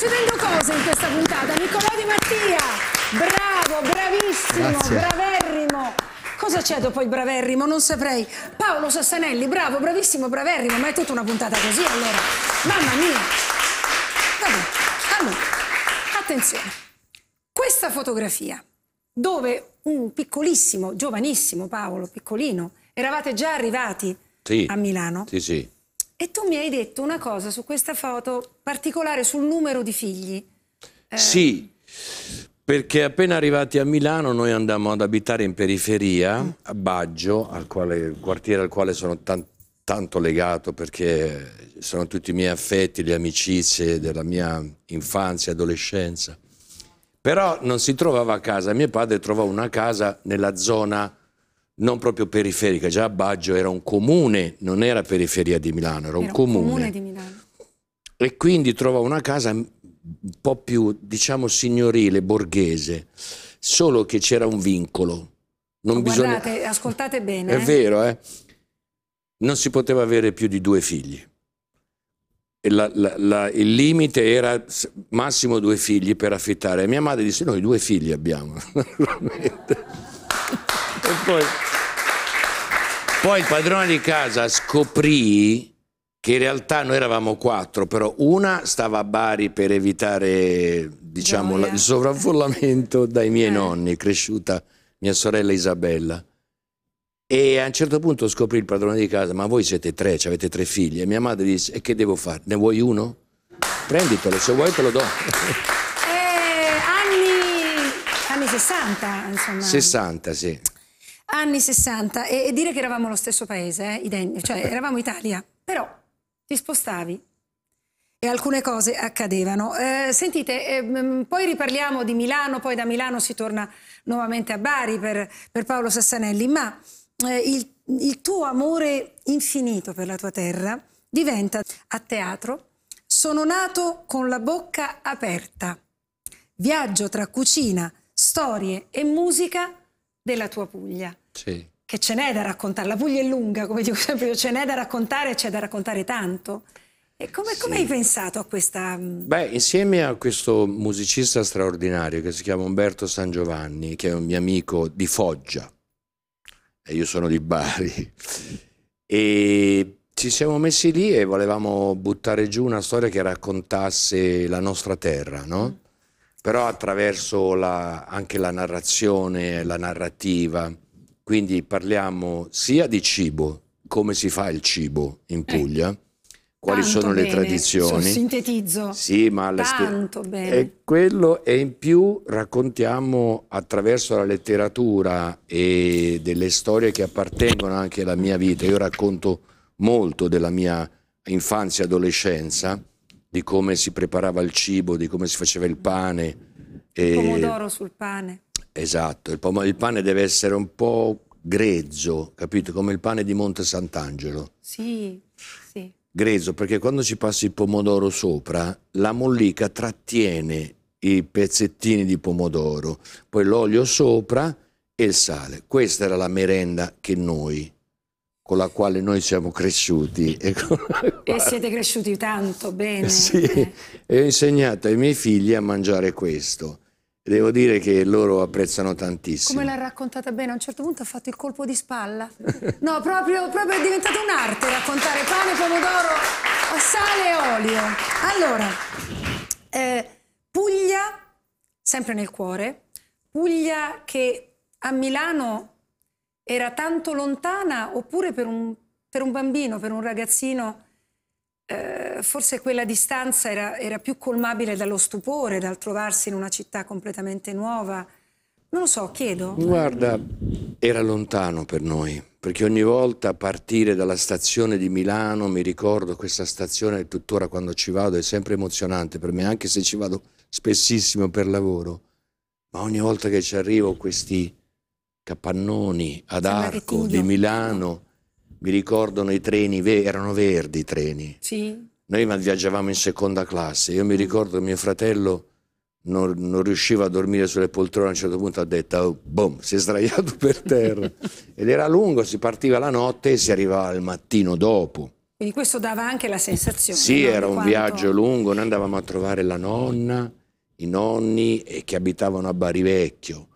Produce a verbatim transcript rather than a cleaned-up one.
succedendo cose in questa puntata. Niccolò Di Mattia, bravo, bravissimo, Grazie. braverrimo. Cosa c'è dopo il braverrimo? Non saprei. Paolo Sassanelli, bravo, bravissimo, braverrimo, ma è tutta una puntata così allora. Mamma mia. Vabbè, allora, attenzione. Questa fotografia, dove un piccolissimo, giovanissimo Paolo, piccolino, eravate già arrivati Sì. a Milano. Sì, sì. E tu mi hai detto una cosa su questa foto particolare sul numero di figli. Eh... Sì, perché appena arrivati a Milano noi andammo ad abitare in periferia, mm. a Baggio, al quale, il quartiere al quale sono tan tanto legato perché sono tutti i miei affetti, le amicizie della mia infanzia e adolescenza. Però non si trovava casa, mio padre trovò una casa nella zona non proprio periferica, già Baggio era un comune, non era periferia di Milano, era un, era un comune. comune di Milano. E quindi trovò una casa un po' più, diciamo, signorile, borghese, solo che c'era un vincolo. Non oh, bisogna... Guardate, ascoltate bene. È eh? vero, eh? Non si poteva avere più di due figli. E la, la, la, il limite era massimo due figli per affittare. E mia madre disse, noi due figli abbiamo. E poi, poi il padrone di casa scoprì che in realtà noi eravamo quattro, però una stava a Bari per evitare, diciamo, la, il sovraffollamento dai miei eh. nonni, cresciuta mia sorella Isabella. E a un certo punto scoprì il padrone di casa, ma voi siete tre, avete tre figli. E mia madre disse, e che devo fare? Ne vuoi uno? Prenditelo, se vuoi te lo do. Eh, anni, anni sessanta, insomma. sessanta, sì. Anni sessanta, e, e dire che eravamo lo stesso paese, eh? Cioè eravamo Italia, però ti spostavi e alcune cose accadevano. Eh, sentite, eh, poi riparliamo di Milano, poi da Milano si torna nuovamente a Bari per, per Paolo Sassanelli, ma eh, il, il tuo amore infinito per la tua terra diventa a teatro Sono nato con la bocca aperta, viaggio tra cucina, storie e musica della tua Puglia. Sì. Che ce n'è da raccontare, la Puglia è lunga, come dico sempre io, ce n'è da raccontare e c'è da raccontare tanto. E come, sì. come hai pensato a questa... Beh, insieme a questo musicista straordinario che si chiama Umberto San Giovanni, che è un mio amico di Foggia, e io sono di Bari, e ci siamo messi lì e volevamo buttare giù una storia che raccontasse la nostra terra, no? Mm. Però attraverso la, anche la narrazione, la narrativa. Quindi parliamo sia di cibo, come si fa il cibo in Puglia, eh, quali sono bene, le tradizioni. Sintetizzo. Sì, ma tanto bene. E quello, e in più raccontiamo attraverso la letteratura e delle storie che appartengono anche alla mia vita. Io racconto molto della mia infanzia e adolescenza, di come si preparava il cibo, di come si faceva il pane. Il pomodoro sul pane. Esatto, il, il pane deve essere un po' grezzo, capito? Come il pane di Monte Sant'Angelo. Sì, sì. Grezzo, perché quando ci passi il pomodoro sopra, la mollica trattiene i pezzettini di pomodoro, poi l'olio sopra e il sale. Questa era la merenda che noi, con la quale noi siamo cresciuti. E, e siete cresciuti tanto, bene. Sì, eh. e ho insegnato ai miei figli a mangiare questo. Devo dire che loro apprezzano tantissimo. Come l'ha raccontata bene, a un certo punto ha fatto il colpo di spalla. No, proprio, proprio è diventata un'arte raccontare pane, pomodoro, sale e olio. Allora, eh, Puglia, sempre nel cuore, Puglia che a Milano era tanto lontana, oppure per un, per un bambino, per un ragazzino, Eh, forse quella distanza era, era più colmabile dallo stupore, dal trovarsi in una città completamente nuova. Non lo so, chiedo. Guarda, era lontano per noi, perché ogni volta partire dalla stazione di Milano, mi ricordo questa stazione, tuttora quando ci vado è sempre emozionante per me, anche se ci vado spessissimo per lavoro, ma ogni volta che ci arrivo questi capannoni ad Sembra arco di Milano, mi ricordano i treni, erano verdi i treni. Sì. Noi viaggiavamo in seconda classe. Io mi ricordo che mio fratello non, non riusciva a dormire sulle poltrone, a un certo punto ha detto, oh, boom, si è sdraiato per terra. Ed era lungo, si partiva la notte e si arrivava il mattino dopo. Quindi questo dava anche la sensazione. Sì, no? era Di un quanto... viaggio lungo, noi andavamo a trovare la nonna, i nonni eh, che abitavano a Bari Vecchio.